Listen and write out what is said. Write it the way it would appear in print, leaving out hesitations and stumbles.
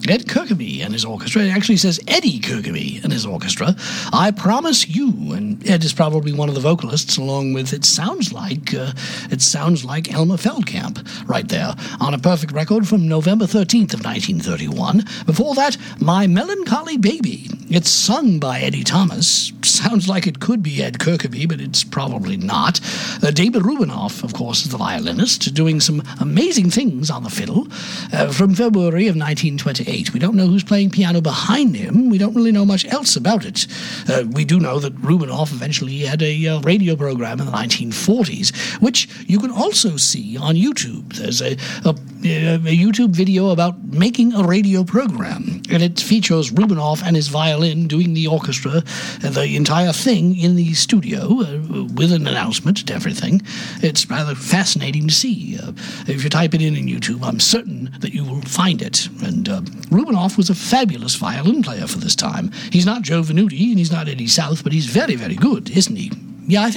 Ed Kirkeby and his orchestra. It actually says Eddie Kirkeby and his orchestra. I Promise You, and Ed is probably one of the vocalists, along with it sounds like Elmer Feldkamp right there on a perfect record from November 13th of 1931. Before that, My Melancholy Baby. It's sung by Eddie Thomas. Sounds like it could be Ed Kirkeby, but it's probably not. David Rubinoff, of course, is the violinist, doing some amazing things on the fiddle. From February of 1928. We don't know who's playing piano behind him. We don't really know much else about it. We do know that Rubinoff eventually had a radio program in the 1940s, which you can also see on YouTube. There's a YouTube video about making a radio program, and it features Rubinoff and his violin doing the orchestra, the entire thing in the studio with an announcement and everything. It's rather fascinating to see. If you type it in YouTube, I'm certain that you will find it. And Rubinoff was a fabulous violin player for this time. He's not Joe Venuti and he's not Eddie South, but he's very, very good, isn't he? Yeah, I think